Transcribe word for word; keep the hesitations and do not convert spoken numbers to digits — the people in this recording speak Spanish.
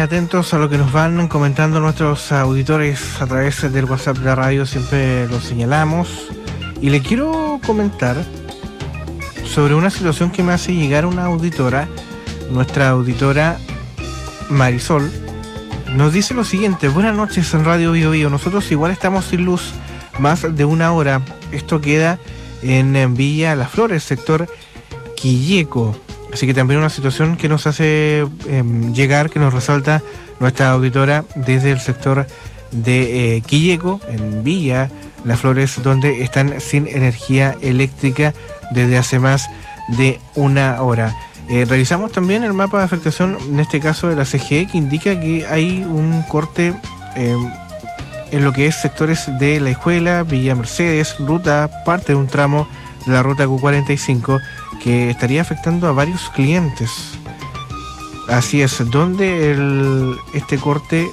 atentos a lo que nos van comentando nuestros auditores a través del WhatsApp de la radio, siempre lo señalamos. Y le quiero comentar sobre una situación que me hace llegar una auditora, nuestra auditora Marisol. Nos dice lo siguiente: buenas noches en Radio Bio Bio. Nosotros igual estamos sin luz más de una hora. Esto queda en, en Villa Las Flores, sector Quilleco. Así que también una situación que nos hace eh, llegar, que nos resalta nuestra auditora desde el sector de eh, Quilleco, en Villa Las Flores, donde están sin energía eléctrica desde hace más de una hora. Eh, revisamos también el mapa de afectación, en este caso de la C G E, que indica que hay un corte eh, en lo que es sectores de La Hijuela, Villa Mercedes, ruta, parte de un tramo de la ruta Q cuarenta y cinco, que estaría afectando a varios clientes. Así es, donde el, este corte